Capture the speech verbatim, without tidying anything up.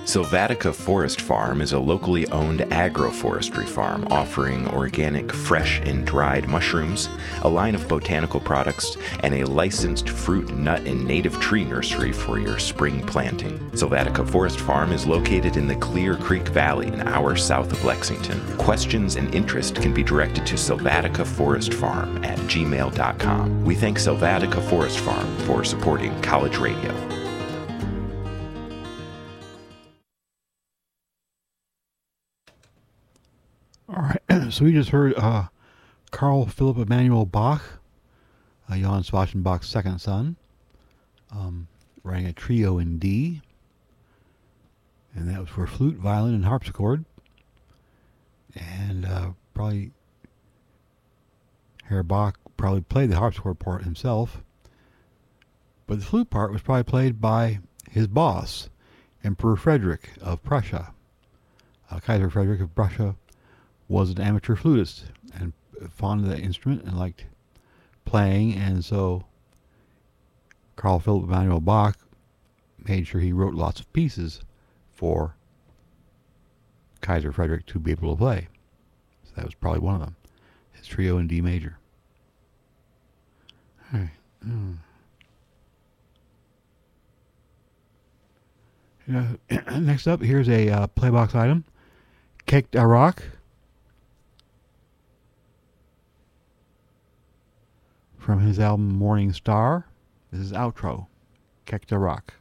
Sylvatica Forest Farm is a locally owned agroforestry farm offering organic, fresh, and dried mushrooms, a line of botanical products, and a licensed fruit, nut, and native tree nursery for your spring planting. Sylvatica Forest Farm is located in the Clear Creek Valley, an hour south of Lexington. Questions and interest can be directed to Sylvatica Forest Farm at gmail dot com. We thank Sylvatica Forest Farm for supporting College Radio. All right, so we just heard uh, Carl Philipp Emanuel Bach, uh, Johann Sebastian Bach's second son, um, writing a trio in D, and that was for flute, violin, and harpsichord. And uh, probably Herr Bach probably played the harpsichord part himself, but the flute part was probably played by his boss, Emperor Frederick of Prussia. Uh, Kaiser Frederick of Prussia was an amateur flutist and fond of the instrument and liked playing, and so Carl Philipp Emanuel Bach made sure he wrote lots of pieces for Kaiser Frederick to be able to play. So that was probably one of them, his trio in D major. All right. Mm. Uh, next up, here's a uh, playbox item, Kek Darak, from his album Morning Star. This is outro, Kek Darak.